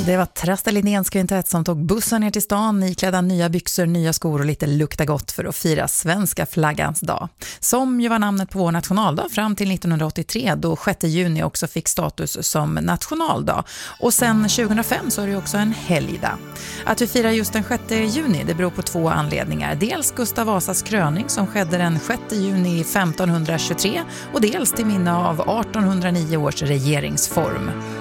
Det var Trasta Linnéns kvintett som tog bussen ner till stan, iklädda nya byxor, nya skor och lite lukta gott för att fira svenska flaggans dag. Som ju var namnet på vår nationaldag fram till 1983 då 6 juni också fick status som nationaldag. Och sen 2005 så är det också en helgdag. Att vi firar just den 6 juni det beror på 2 anledningar. Dels Gustav Vasas kröning som skedde den 6 juni 1523 och dels till minne av 1809 års regeringsform.